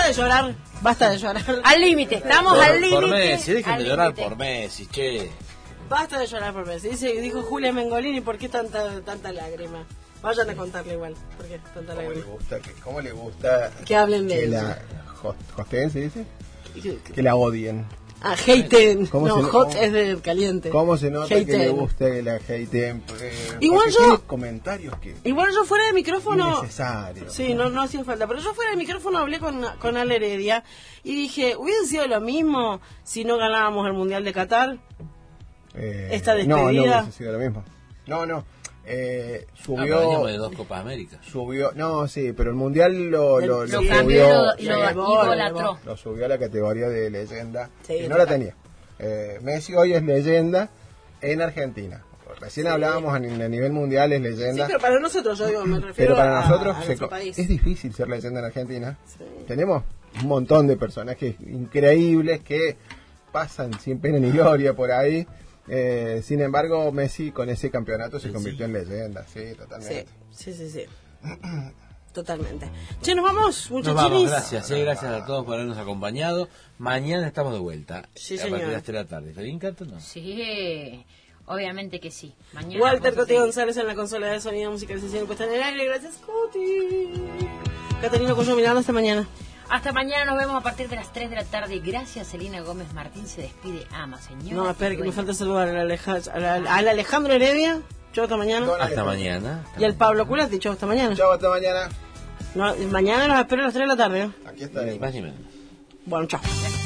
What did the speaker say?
de llorar, basta de llorar. Al límite, estamos al límite. Por Messi, dejen al de llorar límite. por Messi, che. Basta de llorar por Messi. Dijo Julia Mengolini, ¿por qué tanta lágrima? Vayan a contarle igual, ¿por qué tanta lágrima? ¿Cómo le gusta que hablen de que él? la hosteen, ¿se dice? Que la odien. Ah, haten. ¿Cómo No, se- hot cómo- es de caliente. ¿Cómo se nota que le Haten. gusta que la hateen? Igual Porque yo- tiene comentarios que Igual yo fuera de micrófono... innecesarios. Sí, no hacía falta. Pero yo fuera del micrófono hablé con Ale Heredia y dije, ¿hubiese sido lo mismo si no ganábamos el Mundial de Qatar? Esta despedida. No hubiese sido lo mismo. No. Pero veníamos de Subió... 2 Copas América. No, sí, pero el Mundial lo Lo subió... cambió y lo elevó, idolatró. Lo subió a la categoría de leyenda, Sí, que no total. la tenía. Messi hoy es leyenda en Argentina. Recién hablábamos a nivel mundial, es Sí, leyenda. pero para nosotros, yo digo, me refiero Pero para nosotros a nuestro país. es difícil ser leyenda en Argentina. Sí. Tenemos un montón de personajes increíbles que pasan sin pena ni gloria por ahí. Sin embargo, Messi con ese campeonato se convirtió en leyenda. Sí, totalmente. Sí. Totalmente. Che, nos vamos, Nos vamos, muchachinis. gracias, gracias a todos por habernos acompañado. Mañana estamos de vuelta. Sí, a partir señor. de las 3 de la tarde. ¿Feliz canto? No. Sí, obviamente que sí. Mañana Walter vamos a Coti seguir. González en la consola de sonido, musicalización y puesta en el aire. Gracias, Coti. Catarina Cuyo Milano, hasta mañana. Hasta mañana, nos vemos a partir de las 3 de la tarde. Gracias, Celina Gómez Martín. Se despide Ama, señor. No, espera, que me falta saludar al Alejandro Heredia. Chau, hasta mañana. Hasta mañana. Y al Pablo Culati. Chau, hasta mañana. Chao, hasta mañana. No, mañana los espero a las 3 de la tarde. Aquí estaremos. Ni más ni menos. Bueno, chao.